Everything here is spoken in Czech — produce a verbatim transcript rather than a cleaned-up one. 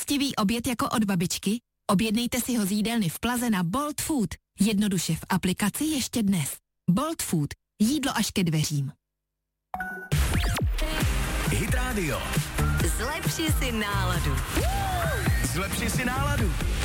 Chutívý oběd jako od babičky? Objednejte si ho z jídelny v Plaze na Bolt Food. Jednoduše v aplikaci ještě dnes. Bolt Food. Jídlo až ke dveřím. Hit Radio. Zlepši si náladu. Zlepši si náladu.